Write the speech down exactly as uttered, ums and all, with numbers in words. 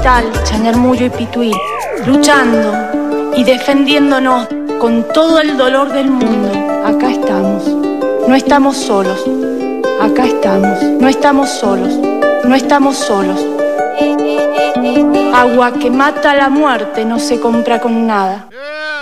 Capital, Chañarmullo y Pituí, luchando y defendiéndonos con todo el dolor del mundo. Acá estamos, no estamos solos, acá estamos, no estamos solos, no estamos solos. Agua que mata la muerte no se compra con nada.